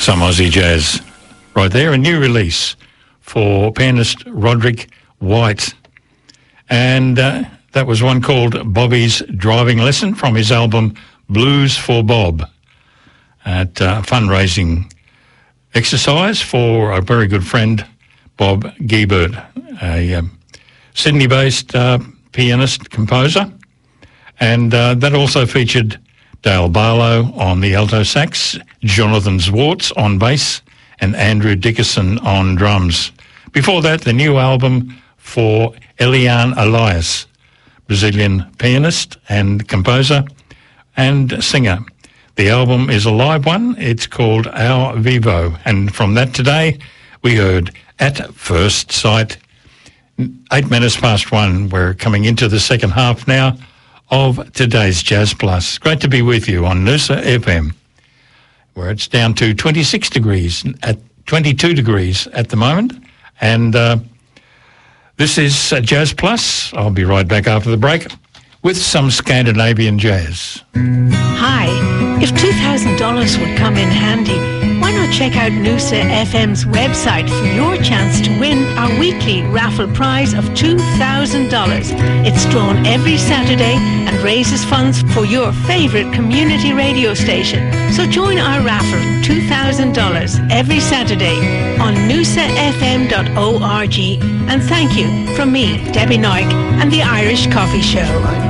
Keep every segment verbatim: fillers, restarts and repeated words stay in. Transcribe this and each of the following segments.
Some Aussie jazz right there, a new release for pianist Roderick White. And uh, that was one called Bobby's Driving Lesson from his album Blues for Bob, at uh, fundraising exercise for a very good friend, Bob Giebert, a um, Sydney-based uh, pianist, composer. And uh, that also featured Dale Barlow on the alto sax, Jonathan Zwartz on bass, and Andrew Dickerson on drums. Before that, the new album for Eliane Elias, Brazilian pianist and composer and singer. The album is a live one. It's called Ao Vivo. And from that today, we heard At First Sight. Eight minutes past one. We're coming into the second half now of today's Jazz Plus. Great to be with you on Noosa F M, where it's down to twenty-six degrees, at twenty-two degrees at the moment. And uh, this is uh, Jazz Plus. I'll be right back after the break with some Scandinavian jazz. Hi. If two thousand dollars would come in handy, why not check out Noosa F M's website for your chance to win our weekly raffle prize of two thousand dollars. It's drawn every Saturday and raises funds for your favourite community radio station. So join our raffle for two thousand dollars every Saturday on noosa f m dot org. And thank you from me, Debbie Noik, and the Irish Coffee Show.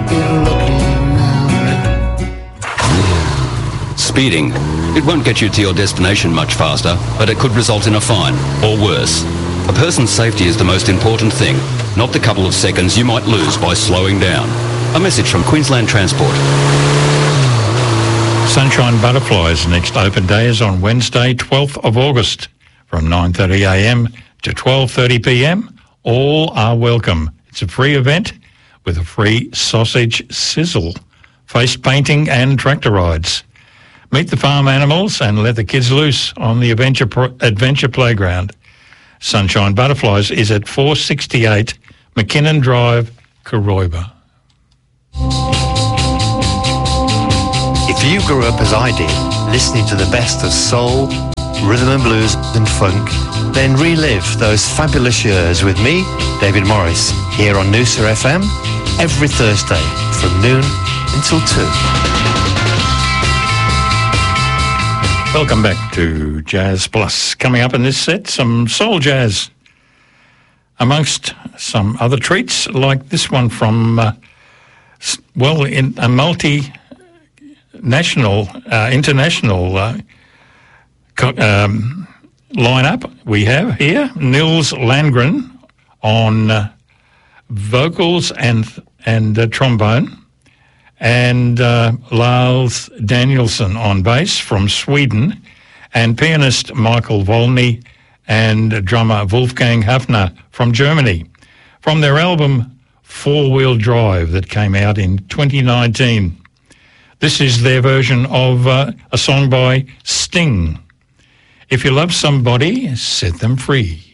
Speeding. It won't get you to your destination much faster, but it could result in a fine, or worse. A person's safety is the most important thing, not the couple of seconds you might lose by slowing down. A message from Queensland Transport. Sunshine Butterflies' next open day is on Wednesday, twelfth of August, from nine thirty a m to twelve thirty p m. All are welcome. It's a free event with a free sausage sizzle, face painting and tractor rides. Meet the farm animals and let the kids loose on the Adventure, Pro- Adventure Playground. Sunshine Butterflies is at four sixty-eight McKinnon Drive, Koroiba. If you grew up as I did, listening to the best of soul, rhythm and blues and funk, then relive those fabulous years with me, David Morris, here on Noosa F M, every Thursday from noon until two. Welcome back to Jazz Plus. Coming up in this set, some soul jazz, amongst some other treats like this one from, uh, well, in a multi-national, uh, international uh, co- um, lineup we have here. Nils Landgren on uh, vocals and and uh, trombone, and uh, Lars Danielsson on bass from Sweden, and pianist Michael Volney and drummer Wolfgang Hafner from Germany, from their album Four Wheel Drive that came out in twenty nineteen. This is their version of uh, a song by Sting. If you love somebody, set them free.